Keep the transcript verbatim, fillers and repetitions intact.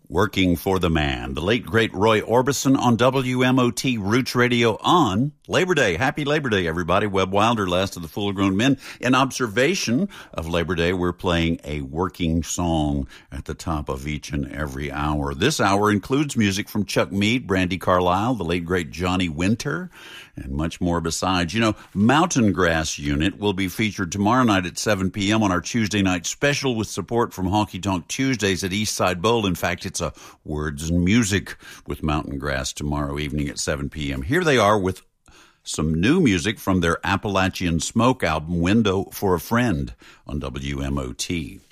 Working for the Man, the late, great Roy Orbison on W M O T Roots Radio on Labor Day. Happy Labor Day, everybody. Webb Wilder, last of the full-grown men. In observation of Labor Day, we're playing a working song at the top of each and every hour. This hour includes music from Chuck Mead, Brandi Carlile, the late, great Johnny Winter, and much more besides. You know, Mountain Grass Unit will be featured tomorrow night at seven p.m. on our Tuesday night special with support from Honky Tonk Tuesdays at Eastside Bowl. In fact, it's a Words and Music with Mountain Grass tomorrow evening at seven p.m. Here they are with some new music from their Appalachian Smoke album, Window for a Friend, on W M O T.